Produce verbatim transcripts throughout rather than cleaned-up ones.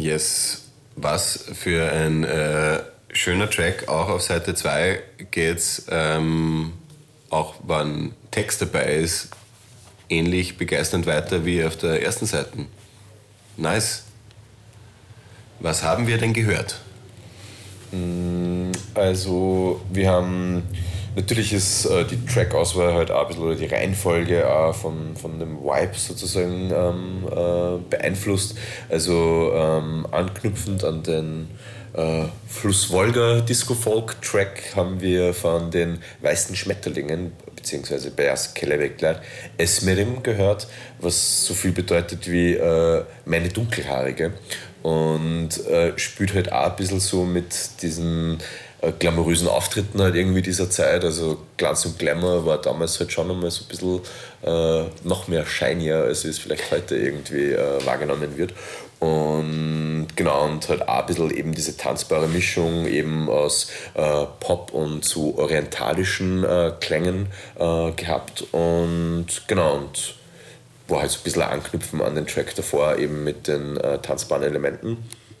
Yes, was für ein äh, schöner Track. Auch auf Seite zwei geht's, ähm, auch wenn Text dabei ist, ähnlich begeisternd weiter wie auf der ersten Seite. Nice. Was haben wir denn gehört? Also wir haben, natürlich ist äh, die Track-Auswahl halt auch ein bisschen, oder die Reihenfolge auch von, von dem Vibe sozusagen ähm, äh, beeinflusst. Also ähm, anknüpfend an den äh, Fluss Wolga Disco-Folk-Track haben wir von den Weißen Schmetterlingen beziehungsweise Beyaz Kelebekler Esmerim gehört, was so viel bedeutet wie äh, meine Dunkelhaarige. Und äh, spielt halt auch ein bisschen so mit diesen äh, glamourösen Auftritten halt irgendwie dieser Zeit. Also Glanz und Glamour war damals halt schon einmal so ein bisschen äh, noch mehr shinier, als es vielleicht heute irgendwie äh, wahrgenommen wird. Und genau, und halt auch ein bisschen eben diese tanzbare Mischung eben aus äh, Pop und so orientalischen äh, Klängen äh, gehabt. Und genau, und war halt so ein bisschen anknüpfen an den Track davor, eben mit den äh, tanzbaren Elementen.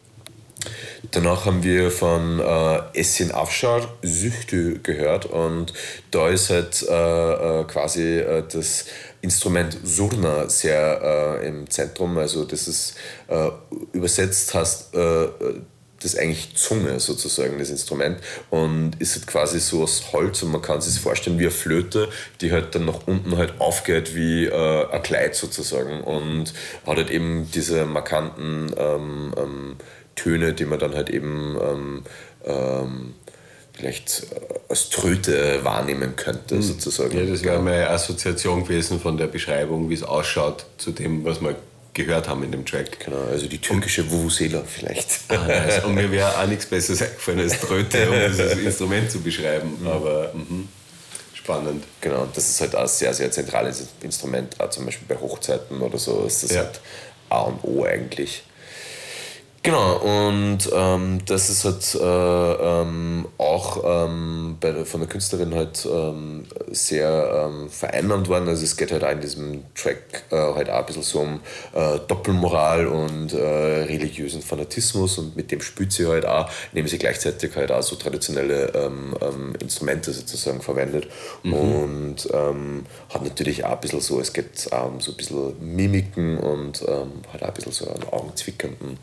Danach haben wir von äh, Esin Afshar Süchte gehört und da ist halt äh, äh, quasi äh, das Instrument Surna sehr äh, im Zentrum, also das ist äh, übersetzt heißt äh, das ist eigentlich Zunge sozusagen, das Instrument, und ist halt quasi so aus Holz und man kann sich vorstellen wie eine Flöte, die halt dann nach unten halt aufgeht wie äh, ein Kleid sozusagen und hat halt eben diese markanten ähm, ähm, Töne, die man dann halt eben ähm, ähm, vielleicht als Tröte wahrnehmen könnte sozusagen. Ja, das wäre meine Assoziation gewesen von der Beschreibung, wie es ausschaut zu dem, was man gehört haben in dem Track. Genau, also die türkische Vuvuzela vielleicht. Ah, nice. Und mir wäre auch nichts Besseres eingefallen als Tröte, um dieses Instrument zu beschreiben. Mhm. Aber mh, spannend. Genau, und das ist halt auch ein sehr, sehr zentrales Instrument, auch zum Beispiel bei Hochzeiten oder so ist das ja. halt A und O eigentlich. Genau, und ähm, das ist halt äh, ähm, auch ähm, bei, von der Künstlerin halt ähm, sehr ähm, vereinnahmt worden. Also es geht halt auch in diesem Track äh, halt auch ein bisschen so um äh, Doppelmoral und äh, religiösen Fanatismus, und mit dem spielt sie halt auch, indem sie gleichzeitig halt auch so traditionelle ähm, ähm, Instrumente sozusagen verwendet. Mhm. Und ähm, hat natürlich auch ein bisschen so, es geht auch um so ein bisschen Mimiken und ähm, halt auch ein bisschen so einen augenzwickernden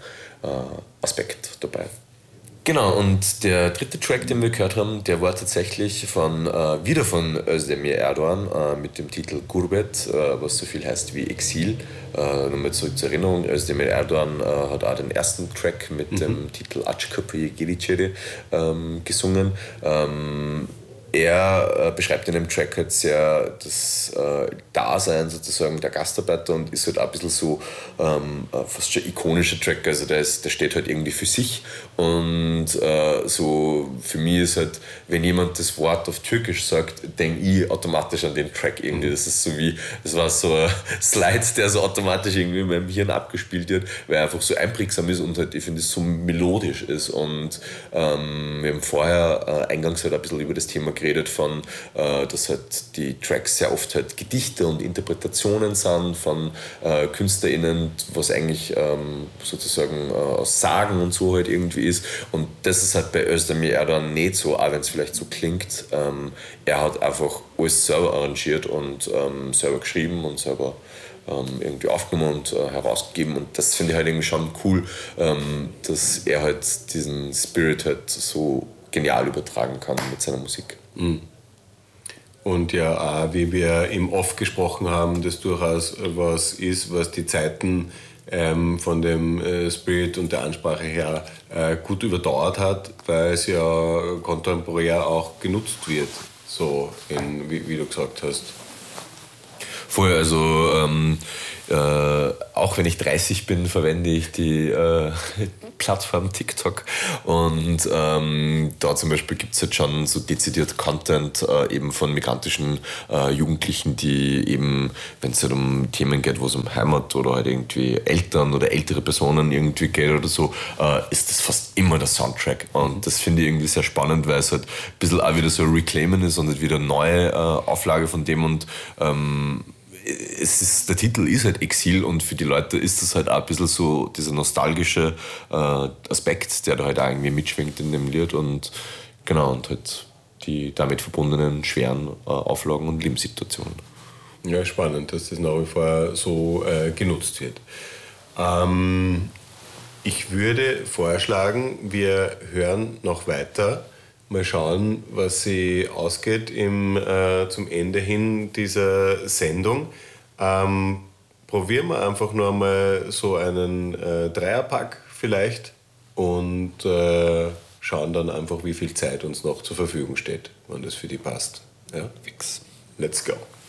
Aspekt dabei. Genau, und der dritte Track, den wir gehört haben, der war tatsächlich von, äh, wieder von Özdemir Erdogan äh, mit dem Titel Gurbet, äh, was so viel heißt wie Exil. Äh, Nochmal zurück zur Erinnerung, Özdemir Erdogan äh, hat auch den ersten Track mit mhm. dem Titel Aç Kapıyı Gel İçeri ähm, gesungen. Ähm, Er äh, beschreibt in dem Track halt sehr das äh, Dasein sozusagen der Gastarbeiter und ist halt auch ein bisschen so ähm, fast schon ikonischer Track, also der, ist, der steht halt irgendwie für sich, und äh, so für mich ist halt, wenn jemand das Wort auf Türkisch sagt, denke ich automatisch an den Track irgendwie. Das ist so wie, das war so ein Slide, der so automatisch irgendwie in meinem Hirn abgespielt wird, weil er einfach so einprägsam ist und halt, ich finde, es so melodisch ist. Und ähm, wir haben vorher äh, eingangs halt ein bisschen über das Thema geredet von, äh, dass halt die Tracks sehr oft halt Gedichte und Interpretationen sind von äh, KünstlerInnen, was eigentlich ähm, sozusagen äh, aus Sagen und so halt irgendwie ist. Und das ist halt bei Özdemir Erdogan nicht so, auch wenn es vielleicht so klingt. Ähm, er hat einfach alles selber arrangiert und ähm, selber geschrieben und selber ähm, irgendwie aufgenommen und äh, herausgegeben. Und das finde ich halt irgendwie schon cool, ähm, dass er halt diesen Spirit halt so genial übertragen kann mit seiner Musik. Und ja, auch wie wir im Off gesprochen haben, das durchaus was ist, was die Zeiten ähm, von dem äh, Spirit und der Ansprache her äh, gut überdauert hat, weil es ja kontemporär auch genutzt wird, so in, wie, wie du gesagt hast. Voll, also ähm, äh, auch wenn ich dreißig bin, verwende ich die äh, Plattform TikTok, und ähm, da zum Beispiel gibt es halt schon so dezidiert Content äh, eben von migrantischen äh, Jugendlichen, die eben, wenn es halt um Themen geht, wo es um Heimat oder halt irgendwie Eltern oder ältere Personen irgendwie geht oder so, äh, ist das fast immer der Soundtrack, und das finde ich irgendwie sehr spannend, weil es halt ein bisschen auch wieder so ein Reclaimen ist und halt wieder eine neue äh, Auflage von dem, und ähm, es ist, der Titel ist halt Exil und für die Leute ist das halt auch ein bisschen so dieser nostalgische äh, Aspekt, der da halt auch irgendwie mitschwingt in dem Lied und genau, und halt die damit verbundenen schweren äh, Auflagen und Lebenssituationen. Ja, spannend, dass das nach wie vor so äh, genutzt wird. Ähm, ich würde vorschlagen, wir hören noch weiter. Mal schauen, was sie ausgeht im, äh, zum Ende hin dieser Sendung. Ähm, probieren wir einfach nur mal so einen äh, Dreierpack vielleicht und äh, schauen dann einfach, wie viel Zeit uns noch zur Verfügung steht, wenn das für die passt. Ja? Fix. Let's go.